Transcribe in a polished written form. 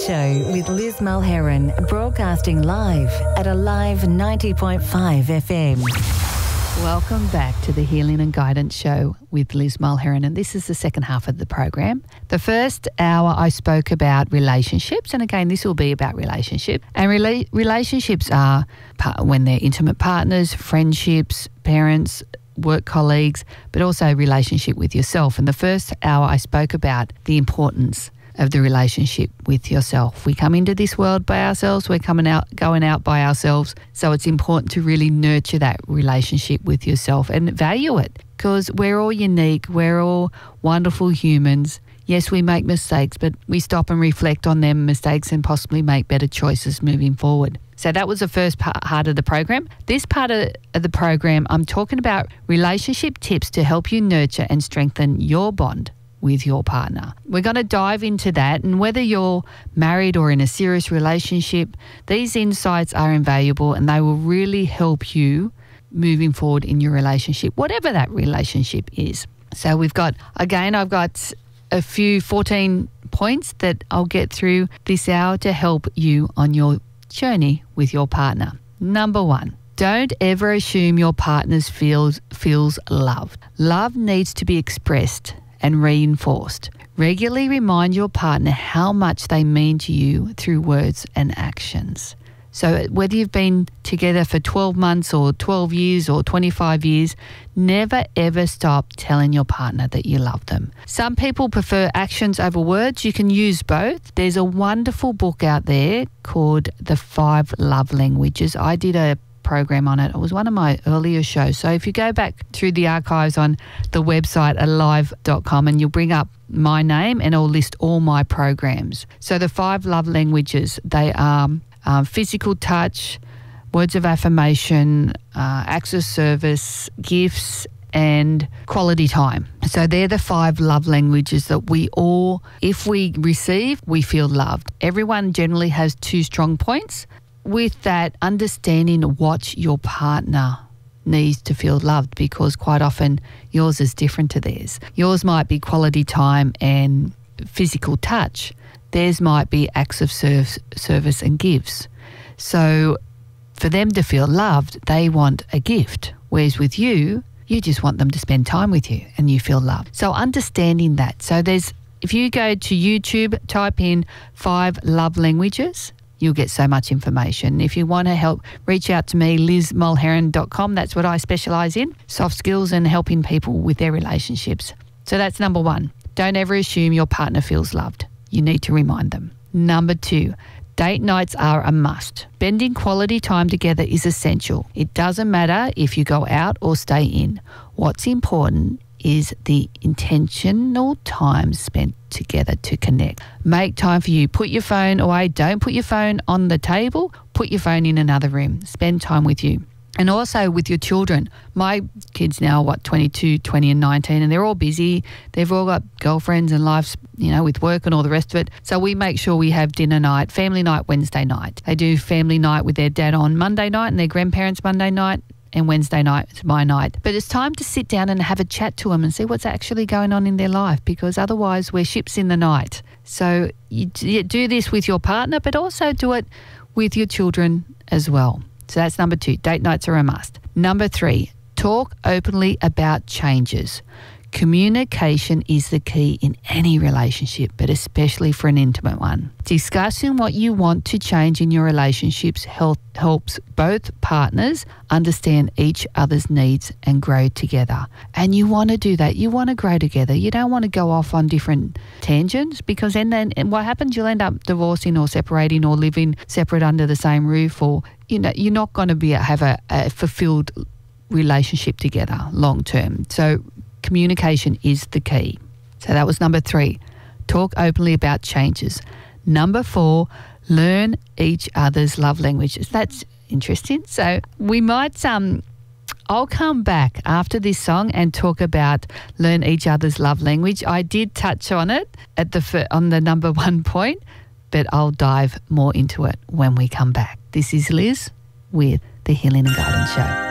Show with Liz Mulheron, broadcasting live at Alive 90.5 FM. Welcome back to the Healing and Guidance Show with Liz Mulheron, and this is the second half of the program. The first hour I spoke about relationships, and again this will be about relationship. And relationships are when they're intimate partners, friendships, parents, work colleagues, but also relationship with yourself. And the first hour I spoke about the importance of the relationship with yourself. We come into this world by ourselves, we're going out by ourselves, so it's important to really nurture that relationship with yourself and value it, because we're all unique, we're all wonderful humans. Yes, we make mistakes, but we stop and reflect on them mistakes and possibly make better choices moving forward. So that was the first part of the program. This part of the program, I'm talking about relationship tips to help you nurture and strengthen your bond with your partner. We're going to dive into that, and whether you're married or in a serious relationship, these insights are invaluable and they will really help you moving forward in your relationship, whatever that relationship is. So I've got a few 14 points that I'll get through this hour to help you on your journey with your partner. Number 1, don't ever assume your partner feels loved. Love needs to be expressed and reinforced. Regularly remind your partner how much they mean to you through words and actions. So whether you've been together for 12 months or 12 years or 25 years, never ever stop telling your partner that you love them. Some people prefer actions over words. You can use both. There's a wonderful book out there called The 5 Love Languages. I did a program on it. It was one of my earlier shows. So if you go back through the archives on the website alive.com, and you'll bring up my name and it'll list all my programs. So the 5 love languages, they are physical touch, words of affirmation, acts of service, gifts, and quality time. So they're the 5 love languages that we all, if we receive, we feel loved. Everyone generally has 2 strong points. With that, understanding what your partner needs to feel loved, because quite often yours is different to theirs. Yours might be quality time and physical touch. Theirs might be acts of service and gifts. So for them to feel loved, they want a gift. Whereas with you, you just want them to spend time with you and you feel loved. So understanding that. So if you go to YouTube, type in 5 love languages, you'll get so much information. If you want to help, reach out to me, lizmulheron.com. That's what I specialise in, soft skills and helping people with their relationships. So that's number 1. Don't ever assume your partner feels loved. You need to remind them. Number 2, date nights are a must. Spending quality time together is essential. It doesn't matter if you go out or stay in. What's important is the intentional time spent together to connect. Make time for you. Put your phone away. Don't put your phone on the table. Put your phone in another room. Spend time with you. And also with your children. My kids now are 22, 20 and 19, and they're all busy. They've all got girlfriends and lives, with work and all the rest of it. So we make sure we have dinner night, family night Wednesday night. They do family night with their dad on Monday night and their grandparents Monday night, and Wednesday night is my night. But it's time to sit down and have a chat to them and see what's actually going on in their life, because otherwise we're ships in the night. So you do this with your partner, but also do it with your children as well. So that's number 2. Date nights are a must. Number 3, talk openly about changes. Communication is the key in any relationship, but especially for an intimate one. Discussing what you want to change in your relationships helps both partners understand each other's needs and grow together. And you want to do that. You want to grow together. You don't want to go off on different tangents, because then what happens? You'll end up divorcing or separating or living separate under the same roof, or you're not going to have a fulfilled relationship together long term. So communication is the key. So that was number 3. Talk openly about changes. Number 4, learn each other's love languages. That's interesting. So we might, I'll come back after this song and talk about learn each other's love language. I did touch on it on the number 1 point, but I'll dive more into it when we come back. This is Liz with the Healing and Guidance Show.